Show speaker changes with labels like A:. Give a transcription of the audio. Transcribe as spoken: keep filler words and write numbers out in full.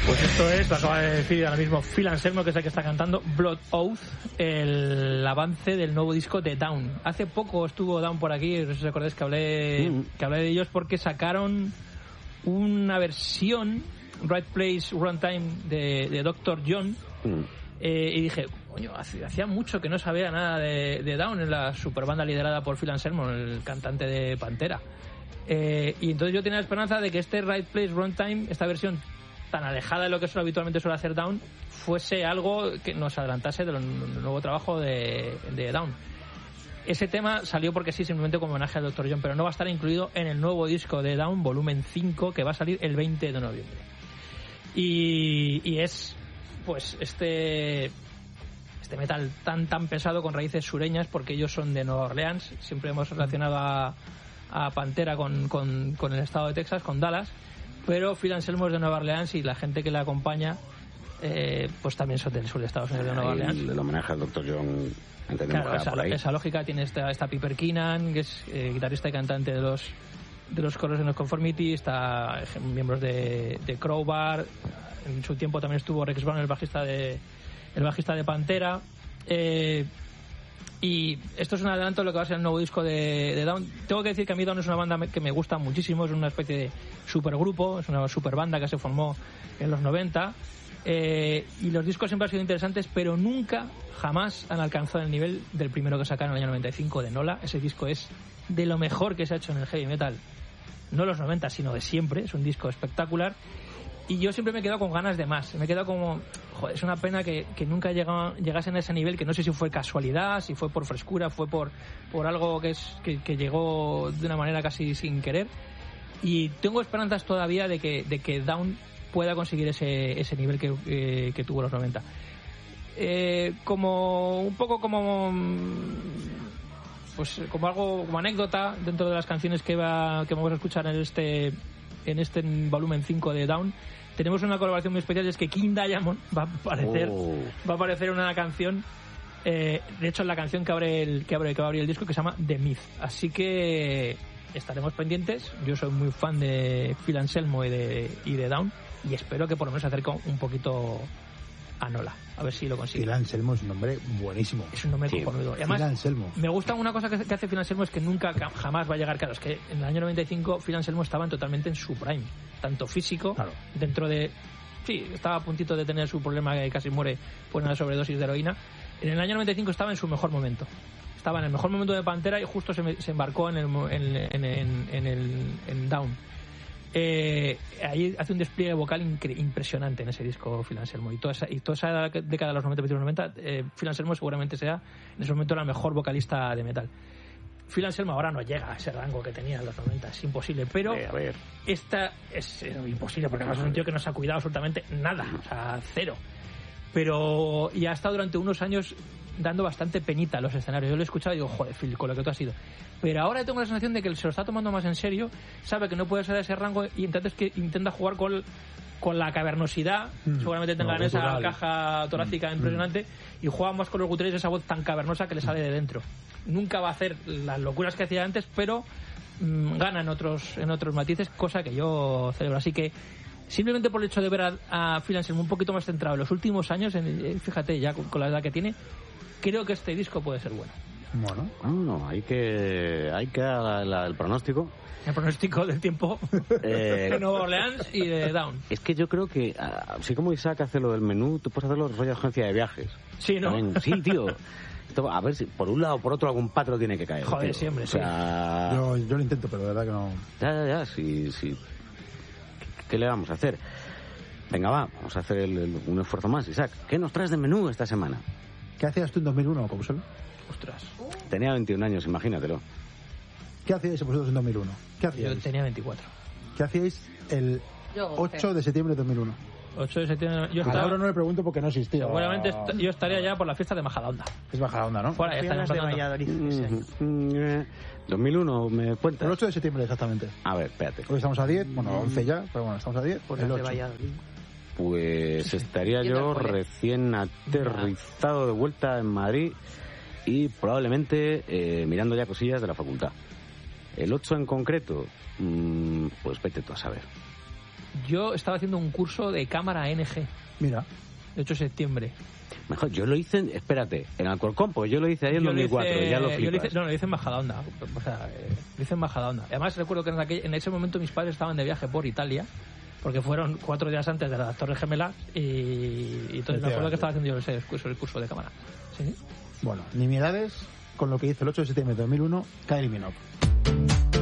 A: Pues esto es, lo acaba de decir ahora mismo Phil Anselmo, que es el que está cantando Blood Oath, el avance del nuevo disco de Down. Hace poco estuvo Down por aquí, no sé si os acordáis que hablé, mm. que hablé de ellos porque sacaron una versión Right Place, Wrong Time de, de doctor John. Mm. Eh, y dije, coño, hacía mucho que no sabía nada de, de Down, en la super banda liderada por Phil Anselmo, el cantante de Pantera. Eh, y entonces yo tenía la esperanza de que este Right Place, Wrong Time, esta versión tan alejada de lo que eso habitualmente suele hacer Down, fuese algo que nos adelantase del nuevo trabajo de, de Down. Ese tema salió porque sí, simplemente como homenaje al doctor John, pero no va a estar incluido en el nuevo disco de Down, volumen cinco, que va a salir el veinte de noviembre. Y, y es, pues, este este metal tan tan pesado con raíces sureñas, porque ellos son de Nueva Orleans. Siempre hemos relacionado a, a Pantera con, con, con el estado de Texas, con Dallas, pero Phil Anselmo es de Nueva Orleans y la gente que le acompaña eh, pues también son del sur de Estados Unidos, de Nueva Orleans.
B: El, el homenaje al doctor John, entendemos,
A: claro, esa,
B: por ahí.
A: Esa lógica tiene esta, esta Piper Keenan, que es eh, guitarrista y cantante de los de los coros en los Conformity, está eh, miembros de, de Crowbar, en su tiempo también estuvo Rex Brown, el bajista de el bajista de Pantera. Eh, Y esto es un adelanto de lo que va a ser el nuevo disco de, de Down. Tengo que decir que a mí Down es una banda que me gusta muchísimo, es una especie de supergrupo, es una super banda que se formó en los noventa, eh, y los discos siempre han sido interesantes, pero nunca, jamás han alcanzado el nivel del primero que sacaron en el año noventa y cinco de Nola. Ese disco es de lo mejor que se ha hecho en el heavy metal, no los noventa, sino de siempre. Es un disco espectacular. Y yo siempre me he quedado con ganas de más. Me he quedado como, joder, es una pena que, que nunca llega, llegasen a ese nivel, que no sé si fue casualidad, si fue por frescura, fue por, por algo que, es, que, que llegó de una manera casi sin querer. Y tengo esperanzas todavía de que, de que Down pueda conseguir ese, ese nivel que, eh, que tuvo los noventa. Eh, como, un poco como, pues como algo, como anécdota, dentro de las canciones que, va, que vamos a escuchar en este, en este volumen cinco de Down, tenemos una colaboración muy especial, y es que King Diamond va a aparecer, oh. va a aparecer una canción, eh, de hecho es la canción que abre el que abre que va a abrir el disco, que se llama The Myth. Así que estaremos pendientes. Yo soy muy fan de Phil Anselmo y de, y de Down, y espero que por lo menos se acerque un poquito a Nola, a ver si lo consigue.
C: Phil Anselmo es un nombre buenísimo.
A: Es un nombre sí. cojonudo. Y además,
C: Phil Anselmo.
A: Me gusta una cosa que, que hace Phil Anselmo, es que nunca, jamás va a llegar, claro, es que en el año noventa y cinco Phil Anselmo estaba totalmente en su prime, tanto físico, claro. dentro de... Sí, estaba a puntito de tener su problema, que casi muere por una sobredosis de heroína. En el año noventa y cinco estaba en su mejor momento. Estaba en el mejor momento de Pantera y justo se, me, se embarcó en el, en, en, en, en, el, en Down. Eh, ahí hace un despliegue vocal incre- impresionante en ese disco Phil Anselmo, y toda esa, y toda esa década de los noventa, noventa, eh, Phil Anselmo seguramente sea en ese momento la mejor vocalista de metal. Phil Anselmo ahora no llega a ese rango que tenía en los noventa, es imposible, pero a ver. esta es eh, imposible, porque además es un tío que no se ha cuidado absolutamente nada, o sea, cero. Pero y ha estado durante unos años dando bastante penita a los escenarios. Yo lo he escuchado y digo, joder, Phil, con lo que tú has sido. Pero ahora tengo la sensación de que se lo está tomando más en serio, sabe que no puede ser de ese rango, y entonces que intenta jugar con, con la cavernosidad, mm, seguramente tengan no, esa cultural. Caja torácica mm, impresionante, mm. y juega más con los guturales, esa voz tan cavernosa que le sale de dentro. Nunca va a hacer las locuras que hacía antes, pero mmm, gana en otros, en otros matices, cosa que yo celebro. Así que simplemente por el hecho de ver a, a Phil Anselmo un poquito más centrado en los últimos años, en, fíjate, ya con, con la edad que tiene, creo que este disco puede ser bueno.
B: Bueno, no, no, hay que hay que dar la, el pronóstico.
A: El pronóstico del tiempo eh, de Nueva Orleans y de Down.
B: Es que yo creo que, así como Isaac hace lo del menú, tú puedes hacerlo rollo de agencia de viajes.
A: Sí, ¿no?
B: También, sí, tío. Esto, a ver si por un lado o por otro algún patrón tiene que caer.
A: Joder, tío. Siempre,
B: o sea,
C: sí. Yo, yo lo intento, pero de verdad que no.
B: Ya, ya, ya, sí, sí. ¿Qué le vamos a hacer? Venga, va, vamos a hacer el, el, un esfuerzo más, Isaac. ¿Qué nos traes de menú esta semana?
C: ¿Qué hacías tú en dos mil uno, Pauselo?
A: Ostras.
B: Tenía veintiún años, imagínatelo.
C: ¿Qué hacíais vosotros en dos mil uno? ¿Qué hacíais?
A: Yo tenía veinticuatro.
C: ¿Qué hacíais el yo, ocho de septiembre de dos mil uno?
A: ocho de septiembre. Yo
C: estaba... Ahora no le pregunto porque no existía.
A: Seguramente est- yo estaría ya por la fiesta de Majadahonda.
C: Es Majadahonda, ¿no?
A: Fuera, ya está de Valladolid.
B: Mm-hmm. dos mil uno, ¿me cuentas?
C: El ocho de septiembre, exactamente.
B: A ver, espérate.
C: Hoy estamos a diez, bueno, once ya, pero bueno, estamos a diez.
A: Por el ocho. De Valladolid.
B: Pues estaría yo recién aterrizado de vuelta en Madrid y probablemente eh, mirando ya cosillas de la facultad. El ocho en concreto, mmm, pues vete tú a saber.
A: Yo estaba haciendo un curso de cámara N G.
C: Mira.
A: El ocho de septiembre.
B: Mejor, yo lo hice, en, espérate, en Alcorcón, pues yo lo hice ahí en dos mil cuatro,
A: hice,
B: ya lo
A: yo lo
B: flipas.
A: hice, No, lo hice en Majadahonda. O sea, eh, lo hice en Majadahonda. Además, recuerdo que en, aquel, en ese momento mis padres estaban de viaje por Italia, porque fueron cuatro días antes de las Torres Gemelas, y, y entonces me acuerdo que estaba haciendo yo ese curso, el curso de cámara. ¿Sí?
C: Bueno, nimiedades con lo que hizo el ocho de septiembre de dos mil uno, Kylie Minogue.